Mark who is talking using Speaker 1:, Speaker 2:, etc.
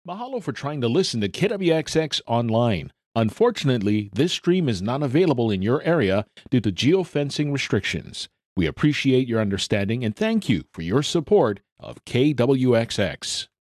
Speaker 1: Mahalo for trying to listen to KWXX online. Unfortunately, this stream is not available in your area due to geofencing restrictions. We appreciate your understanding and thank you for your support of KWXX.